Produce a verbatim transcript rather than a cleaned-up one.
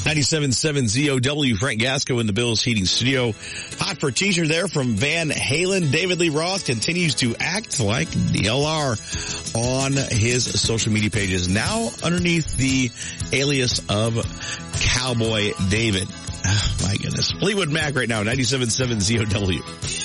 ninety-seven point seven Z O W, Frank Gasco in the Bills Heating Studio. Hot for a t-shirt there from Van Halen. David Lee Roth continues to act like D L R on his social media pages, now underneath the alias of Cowboy David. Oh, my goodness. Fleetwood Mac right now, ninety-seven point seven Z O W.